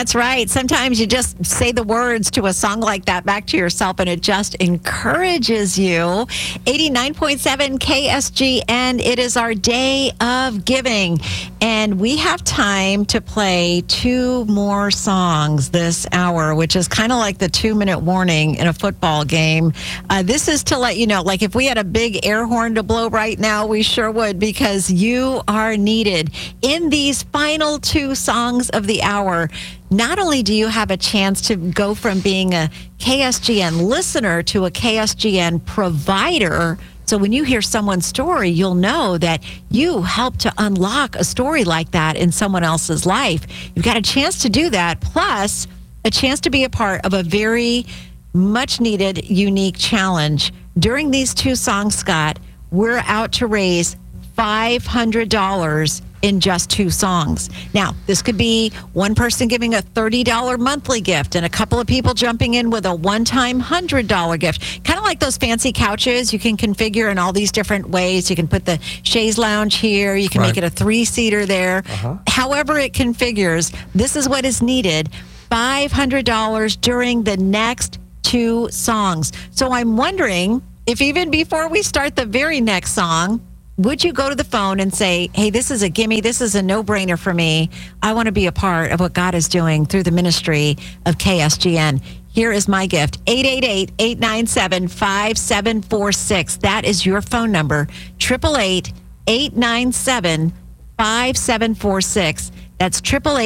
That's right. Sometimes you just say the words to a song like that back to yourself, and it just encourages you. 89.7 KSGN. It is our day of giving, and we have time to play 2 more songs this hour, which is kind of like the 2-minute warning in a football game. This is to let you know, like if we had a big air horn to blow right now, we sure would, because you are needed. In these final 2 songs of the hour, not only do you have a chance to go from being a KSGN listener to a KSGN provider, so when you hear someone's story, you'll know that you helped to unlock a story like that in someone else's life. You've got a chance to do that, plus a chance to be a part of a very much needed, unique challenge. During these 2 songs, Scott, we're out to raise $500 in just 2 songs. Now, this could be one person giving a $30 monthly gift and a couple of people jumping in with a one-time $100 gift. Kind of like those fancy couches you can configure in all these different ways. You can put the chaise lounge here. You can make it a 3-seater there. However it configures, this is what is needed. $500 during the next 2 songs. So I'm wondering if even before we start the very next song, would you go to the phone and say, hey, this is a gimme, this is a no-brainer for me. I want to be a part of what God is doing through the ministry of KSGN. Here is my gift, 888-897-5746. That is your phone number, 888-897-5746. That's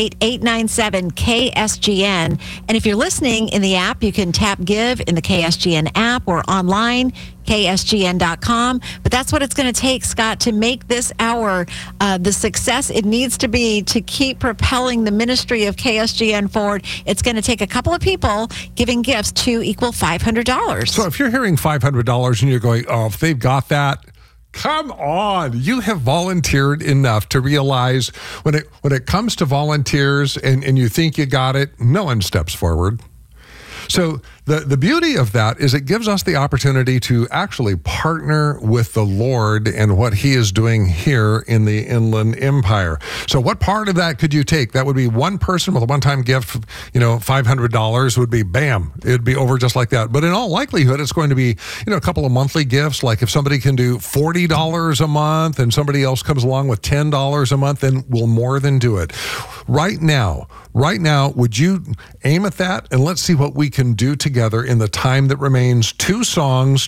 888-897-KSGN. And if you're listening in the app, you can tap Give in the KSGN app or online, KSGN.com. But that's what it's going to take, Scott, to make this hour the success it needs to be to keep propelling the ministry of KSGN forward. It's going to take a couple of people giving gifts to equal $500. So if you're hearing $500 and you're going, oh, if they've got that, come on. You have volunteered enough to realize when it comes to volunteers and you think you got it, no one steps forward. So the beauty of that is it gives us the opportunity to actually partner with the Lord and what he is doing here in the Inland Empire. So what part of that could you take? That would be one person with a one-time gift, $500 would be bam. It'd be over just like that. But in all likelihood, it's going to be, a couple of monthly gifts. Like if somebody can do $40 a month and somebody else comes along with $10 a month, then we'll more than do it. Right now, would you aim at that? And let's see what we can do together in the time that remains. 2 songs,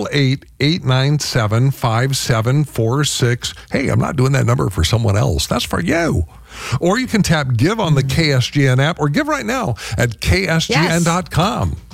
888-897-5746. Hey, I'm not doing that number for someone else. That's for you. Or you can tap Give on the KSGN app or give right now at KSGN.com.